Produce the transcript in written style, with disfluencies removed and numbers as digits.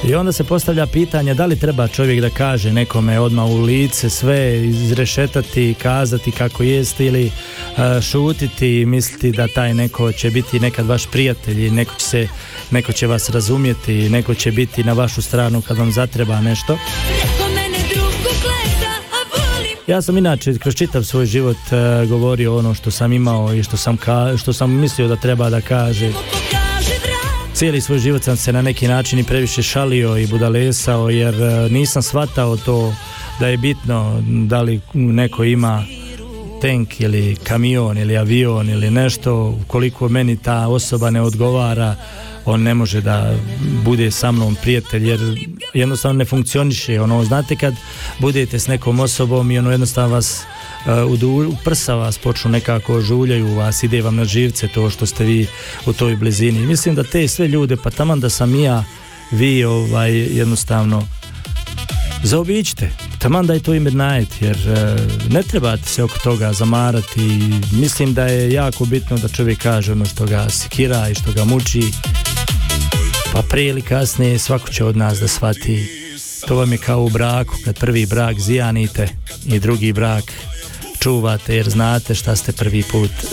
I onda se postavlja pitanje da li treba čovjek da kaže nekome odmah u lice sve, izrešetati, kazati kako jest ili šutiti i misliti da taj neko će biti nekad vaš prijatelj i neko će vas razumjeti, neko će biti na vašu stranu kad vam zatreba nešto. Ja sam inače kroz čitav svoj život govorio ono što sam imao i što sam mislio da treba da kaže. Cijeli svoj život sam se na neki način i previše šalio i budalesao jer nisam shvatao to da je bitno da li neko ima tank ili kamion ili avion ili nešto, ukoliko meni ta osoba ne odgovara, on ne može da bude sa mnom prijatelj jer jednostavno ne funkcioniše. Znate kad budete s nekom osobom i jednostavno vas u prsa vas počnu nekako, žuljaju vas, ide vam na živce to što ste vi u toj blizini. Mislim da te sve ljude, pa taman da sam i ja, vi jednostavno zaobiđite, taman da je to ime najeti, jer ne trebate se oko toga zamarati. Mislim da je jako bitno da čovjek kaže ono što ga sikira i što ga muči, pa prije ili kasnije svako će od nas da shvati. To vam je kao u braku, kad prvi brak zijanite i drugi brak čuvate jer znate šta ste prvi put